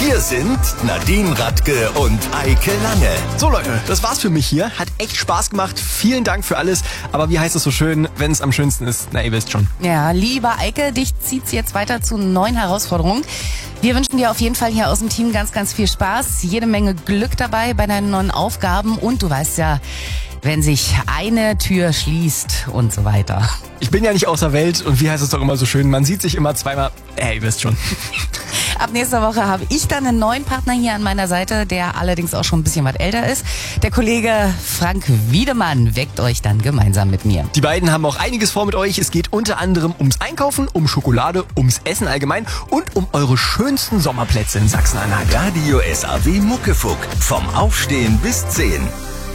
Hier sind Nadine Radke und Eike Lange. So Leute, das war's für mich hier. Hat echt Spaß gemacht. Vielen Dank für alles. Aber wie heißt es so schön, wenn es am schönsten ist? Na, ihr wisst schon. Ja, lieber Eike, dich zieht's jetzt weiter zu neuen Herausforderungen. Wir wünschen dir auf jeden Fall hier aus dem Team ganz, ganz viel Spaß. Jede Menge Glück dabei bei deinen neuen Aufgaben. Und du weißt ja, wenn sich eine Tür schließt und so weiter. Ich bin ja nicht außer Welt und wie heißt es doch immer so schön, man sieht sich immer zweimal. Ihr wisst schon. Ab nächster Woche habe ich dann einen neuen Partner hier an meiner Seite, der allerdings auch schon ein bisschen was älter ist. Der Kollege Frank Wiedemann weckt euch dann gemeinsam mit mir. Die beiden haben auch einiges vor mit euch. Es geht unter anderem ums Einkaufen, um Schokolade, ums Essen allgemein und um eure schönsten Sommerplätze in Sachsen-Anhalt. Radio SAW Muckefuck. Vom Aufstehen bis 10.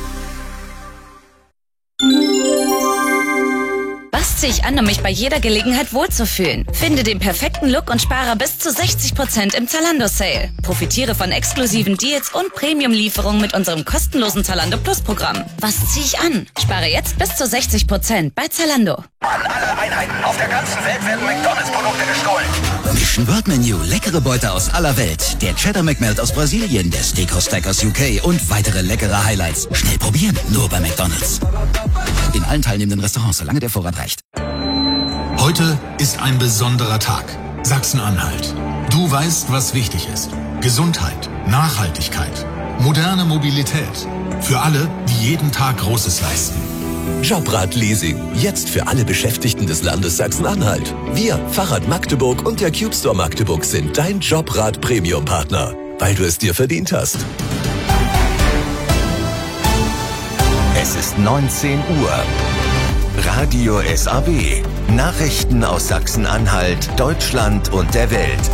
Was ziehe ich an, um mich bei jeder Gelegenheit wohlzufühlen? Finde den perfekten Look und spare bis zu 60% im Zalando-Sale. Profitiere von exklusiven Deals und Premium-Lieferungen mit unserem kostenlosen Zalando Plus-Programm. Was ziehe ich an? Spare jetzt bis zu 60% bei Zalando. An alle Einheiten auf der ganzen Welt werden McDonalds-Produkte gestohlen. Mission World Menu, leckere Beute aus aller Welt. Der Cheddar McMelt aus Brasilien, der Steakhouse Stack aus UK und weitere leckere Highlights. Schnell probieren, nur bei McDonalds. In allen teilnehmenden Restaurants, solange der Vorrat reicht. Heute ist ein besonderer Tag. Sachsen-Anhalt. Du weißt, was wichtig ist. Gesundheit, Nachhaltigkeit, moderne Mobilität. Für alle, die jeden Tag Großes leisten. Jobrad Leasing. Jetzt für alle Beschäftigten des Landes Sachsen-Anhalt. Wir, Fahrrad Magdeburg und der Cube Store Magdeburg sind dein Jobrad Premium Partner, weil du es dir verdient hast. Es ist 19 Uhr. Radio SAW. Nachrichten aus Sachsen-Anhalt, Deutschland und der Welt.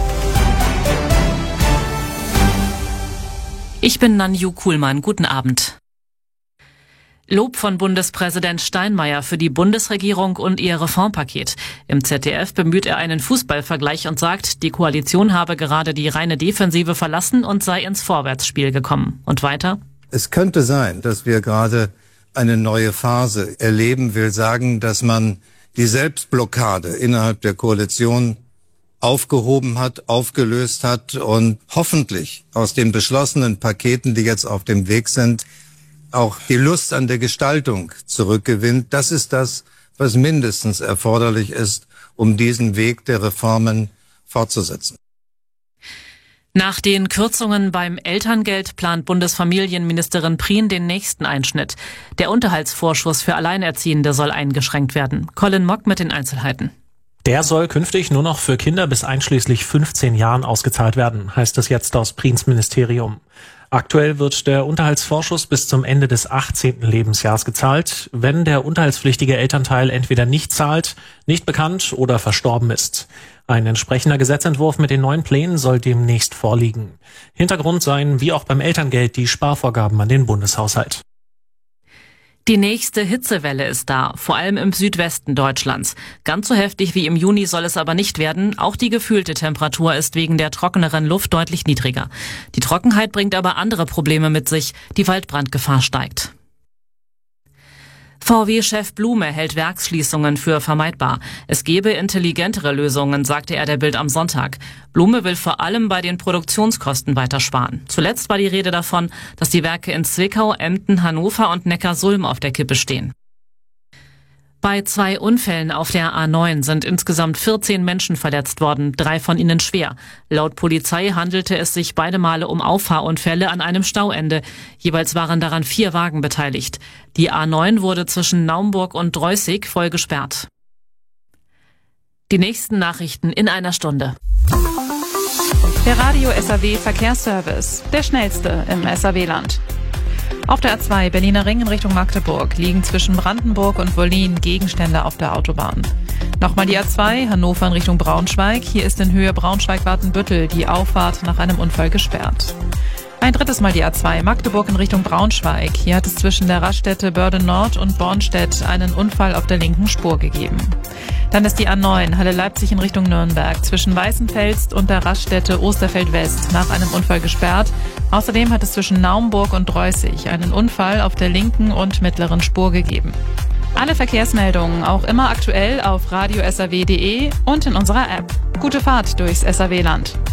Ich bin Nanju Kuhlmann. Guten Abend. Lob von Bundespräsident Steinmeier für die Bundesregierung und ihr Reformpaket. Im ZDF bemüht er einen Fußballvergleich und sagt, die Koalition habe gerade die reine Defensive verlassen und sei ins Vorwärtsspiel gekommen. Und weiter? Es könnte sein, dass wir gerade eine neue Phase erleben, will sagen, dass man die Selbstblockade innerhalb der Koalition aufgehoben hat, aufgelöst hat und hoffentlich aus den beschlossenen Paketen, die jetzt auf dem Weg sind, auch die Lust an der Gestaltung zurückgewinnt. Das ist das, was mindestens erforderlich ist, um diesen Weg der Reformen fortzusetzen. Nach den Kürzungen beim Elterngeld plant Bundesfamilienministerin Prien den nächsten Einschnitt. Der Unterhaltsvorschuss für Alleinerziehende soll eingeschränkt werden. Colin Mock mit den Einzelheiten. Der soll künftig nur noch für Kinder bis einschließlich 15 Jahren ausgezahlt werden, heißt es jetzt aus Priens Ministerium. Aktuell wird der Unterhaltsvorschuss bis zum Ende des 18. Lebensjahres gezahlt, wenn der unterhaltspflichtige Elternteil entweder nicht zahlt, nicht bekannt oder verstorben ist. Ein entsprechender Gesetzentwurf mit den neuen Plänen soll demnächst vorliegen. Hintergrund seien, wie auch beim Elterngeld, die Sparvorgaben an den Bundeshaushalt. Die nächste Hitzewelle ist da, vor allem im Südwesten Deutschlands. Ganz so heftig wie im Juni soll es aber nicht werden. Auch die gefühlte Temperatur ist wegen der trockeneren Luft deutlich niedriger. Die Trockenheit bringt aber andere Probleme mit sich. Die Waldbrandgefahr steigt. VW-Chef Blume hält Werksschließungen für vermeidbar. Es gebe intelligentere Lösungen, sagte er der Bild am Sonntag. Blume will vor allem bei den Produktionskosten weiter sparen. Zuletzt war die Rede davon, dass die Werke in Zwickau, Emden, Hannover und Neckarsulm auf der Kippe stehen. Bei 2 Unfällen auf der A9 sind insgesamt 14 Menschen verletzt worden, 3 von ihnen schwer. Laut Polizei handelte es sich beide Male um Auffahrunfälle an einem Stauende. Jeweils waren daran 4 Wagen beteiligt. Die A9 wurde zwischen Naumburg und Dreußig voll gesperrt. Die nächsten Nachrichten in einer Stunde. Der Radio SAW Verkehrsservice, der schnellste im SAW-Land. Auf der A2 Berliner Ring in Richtung Magdeburg liegen zwischen Brandenburg und Wollin Gegenstände auf der Autobahn. Nochmal die A2 Hannover in Richtung Braunschweig. Hier ist in Höhe Braunschweig-Watenbüttel die Auffahrt nach einem Unfall gesperrt. Ein drittes Mal die A2 Magdeburg in Richtung Braunschweig. Hier hat es zwischen der Raststätte Börde Nord und Bornstedt einen Unfall auf der linken Spur gegeben. Dann ist die A9 Halle-Leipzig in Richtung Nürnberg zwischen Weißenfels und der Raststätte Osterfeld-West nach einem Unfall gesperrt. Außerdem hat es zwischen Naumburg und Dreußig einen Unfall auf der linken und mittleren Spur gegeben. Alle Verkehrsmeldungen auch immer aktuell auf radiosaw.de und in unserer App. Gute Fahrt durchs SAW-Land.